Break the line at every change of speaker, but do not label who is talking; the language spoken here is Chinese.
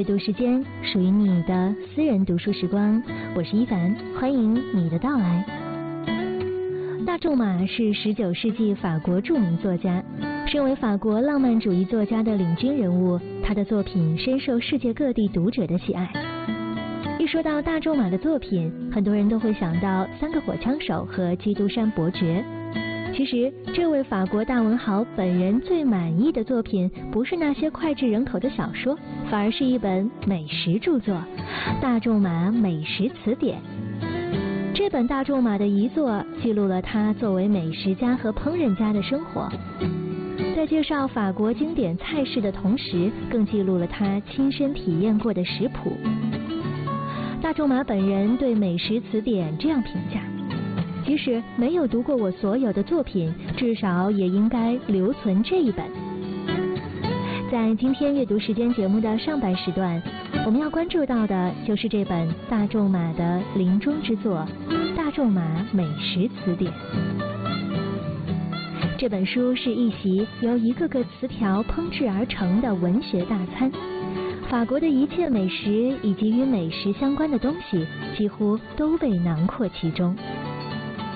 读时间，属于你的私人读书时光，我是一凡，欢迎你的到来。大仲马是19世纪法国著名作家，身为法国浪漫主义作家的领军人物，他的作品深受世界各地读者的喜爱。一说到大仲马的作品，很多人都会想到《三个火枪手》和《基督山伯爵》。其实，这位法国大文豪本人最满意的作品，不是那些脍炙人口的小说，反而是一本美食著作《大仲马美食词典》。这本大仲马的遗作记录了他作为美食家和烹饪家的生活，在介绍法国经典菜式的同时，更记录了他亲身体验过的食谱。大仲马本人对美食词典这样评价：即使没有读过我所有的作品，至少也应该留存这一本。在今天阅读时间节目的上半时段，我们要关注到的就是这本大仲马的临终之作《大仲马美食词典》。这本书是一席由一个个词条烹制而成的文学大餐，法国的一切美食以及与美食相关的东西几乎都被囊括其中。